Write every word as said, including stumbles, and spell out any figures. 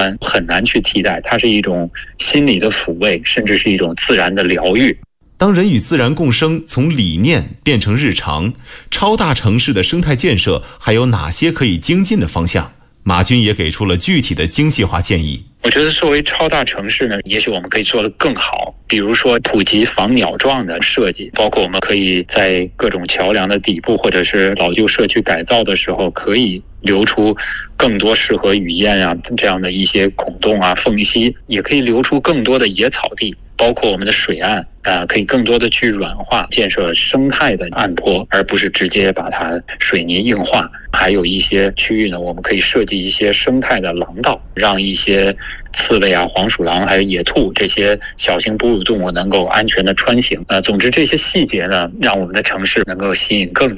观很难去替代，它是一种心理的抚慰，甚至是一种自然的疗愈。 当人与自然共生从理念变成日常，超大城市的生态建设还有哪些可以精进的方向？马军也给出了具体的精细化建议。 我觉得作为超大城市呢，也许我们可以做得更好，比如说普及防鸟状的设计，包括我们可以在各种桥梁的底部或者是老旧社区改造的时候，可以留出更多适合雨燕啊这样的一些孔洞啊缝隙，也可以留出更多的野草地，包括我们的水岸啊、呃，可以更多的去软化，建设生态的岸坡，而不是直接把它水泥硬化。还有一些区域呢，我们可以设计一些生态的廊道，让一些刺猬啊、黄鼠狼还有野兔这些小型哺乳动物能够安全的穿行。呃，总之这些细节呢，让我们的城市能够吸引更多